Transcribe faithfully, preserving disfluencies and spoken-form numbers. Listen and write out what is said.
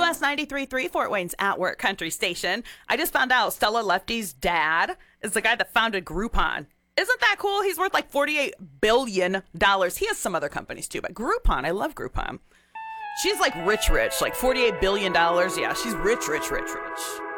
U S ninety-three point three, Fort Wayne's At Work Country Station. I just found out Stella Lefty's dad is the guy that founded Groupon. Isn't that cool? He's worth like forty-eight billion dollars. He has some other companies too, but Groupon, I love Groupon. She's like rich, rich, like forty-eight billion dollars. Yeah, she's rich, rich, rich, rich.